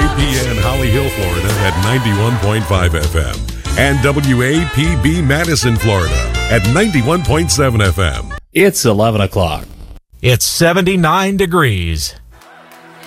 WAPN Holly Hill, Florida at 91.5 FM and WAPB Madison, Florida at 91.7 FM. It's 11 o'clock. It's 79 degrees.